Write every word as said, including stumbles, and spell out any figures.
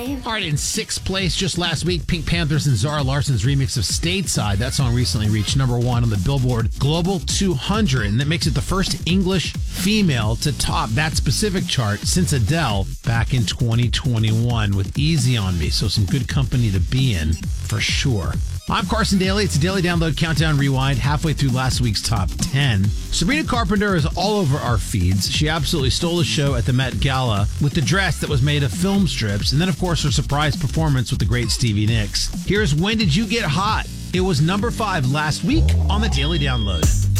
life. All right, in sixth place just last week, Pink Panthers and Zara Larson's remix of Stateside. That song recently reached number one on the Billboard Global two hundred, and that makes it the first English female to top that specific chart since Adele back in twenty twenty-one with Easy on Me. So some good company to be in for sure. I'm Carson Daly. It's a Daily Download Countdown Rewind, halfway through last week's top ten. Sabrina Carpenter is all over our feeds. She absolutely stole the show at the Met Gala with the dress that was made of film strips, and then, of course, her surprise performance with the great Stevie Nicks. Here's When Did You Get Hot? It was number five last week on the Daily Download.